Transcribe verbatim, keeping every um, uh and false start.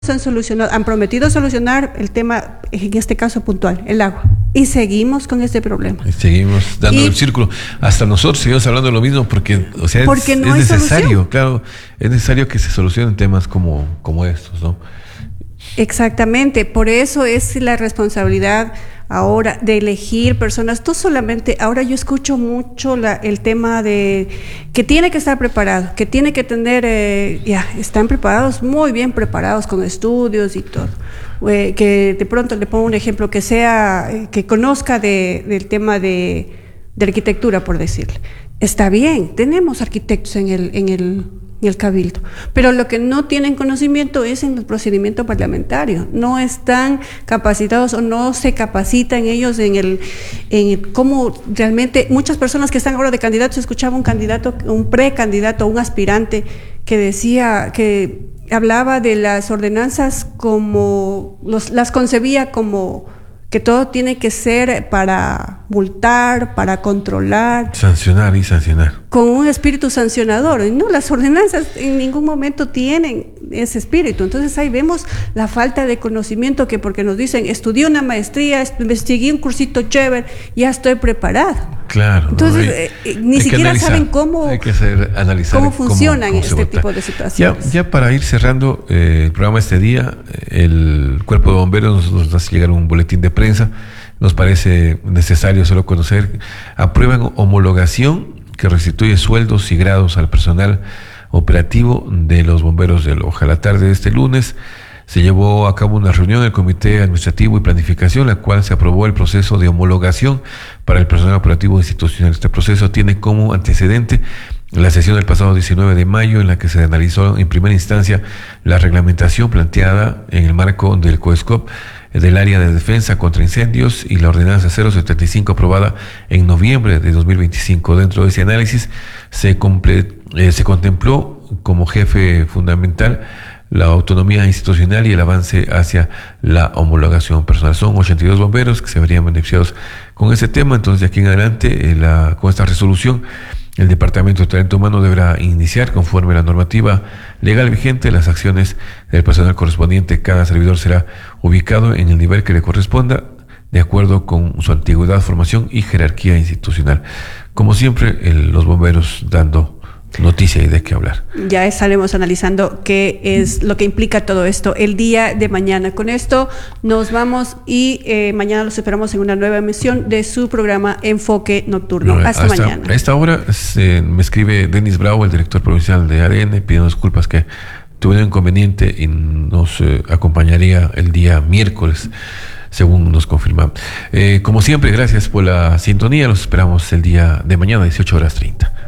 han solucionado, han prometido solucionar el tema, en este caso puntual, el agua. Y seguimos con este problema. Y seguimos dando y, el círculo. Hasta nosotros seguimos hablando de lo mismo porque, o sea, porque es, no es hay necesario, solución. Claro, es necesario que se solucionen temas como, como estos, ¿no? Exactamente, por eso es la responsabilidad ahora de elegir personas. Tú solamente, ahora yo escucho mucho la, el tema de que tiene que estar preparado, que tiene que tener, eh, ya, están preparados, muy bien preparados con estudios y todo. Eh, que de pronto le pongo un ejemplo, que sea, eh, que conozca de, del tema de, de arquitectura, por decirle. Está bien, tenemos arquitectos en el, en el y el cabildo, pero lo que no tienen conocimiento es en el procedimiento parlamentario, no están capacitados o no se capacitan ellos en el, en el cómo realmente, muchas personas que están ahora de candidatos, escuchaba un candidato, un precandidato, un aspirante que decía, que hablaba de las ordenanzas como, los, las concebía como que todo tiene que ser para multar, para controlar. Sancionar y sancionar. Con un espíritu sancionador. Y no, las ordenanzas en ningún momento tienen ese espíritu. Entonces ahí vemos la falta de conocimiento, que porque nos dicen, estudié una maestría, seguí un cursito chévere, ya estoy preparado. Claro. Entonces ¿no? eh, eh, ni siquiera analizar, saben cómo, hay que hacer, analizar cómo funcionan cómo, cómo este tipo de situaciones. Ya, ya para ir cerrando eh, el programa este día, el Cuerpo de Bomberos nos, nos hace llegar un boletín de prensa. Nos parece necesario solo conocer. Aprueban homologación que restituye sueldos y grados al personal operativo de los bomberos de Loja. La tarde de este lunes se llevó a cabo una reunión del Comité Administrativo y Planificación, la cual se aprobó el proceso de homologación para el personal operativo institucional. Este proceso tiene como antecedente la sesión del pasado diecinueve de mayo, en la que se analizó en primera instancia la reglamentación planteada en el marco del COESCOP del área de defensa contra incendios y la ordenanza cero setenta y cinco aprobada en noviembre de dos mil veinticinco. Dentro de ese análisis se, comple- eh, se contempló como jefe fundamental la autonomía institucional y el avance hacia la homologación personal. Son ochenta y dos bomberos que se verían beneficiados con ese tema. Entonces, de aquí en adelante, eh, la, con esta resolución, el Departamento de Talento Humano deberá iniciar, conforme a la normativa legal vigente, las acciones del personal correspondiente. Cada servidor será ubicado en el nivel que le corresponda, de acuerdo con su antigüedad, formación y jerarquía institucional. Como siempre, el, los bomberos dando noticia y de qué hablar. Ya estaremos analizando qué es lo que implica todo esto el día de mañana. Con esto nos vamos y eh, mañana los esperamos en una nueva emisión de su programa Enfoque Nocturno. No, hasta, hasta mañana. A esta hora se, me escribe Denis Bravo, el director provincial de A D N, pidiendo disculpas que tuve un inconveniente y nos eh, acompañaría el día miércoles, según nos confirman. Eh, como siempre, gracias por la sintonía. Los esperamos el día de mañana, dieciocho horas treinta.